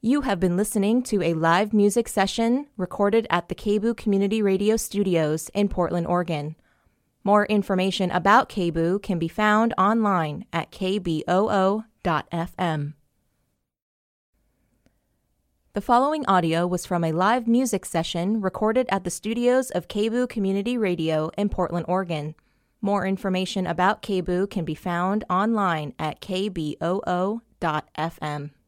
You have been listening to a live music session recorded at the KBOO Community Radio Studios in Portland, Oregon. More information about KBOO can be found online at kboo.fm. The following audio was from a live music session recorded at the studios of KBOO Community Radio in Portland, Oregon. More information about KBOO can be found online at kboo.fm.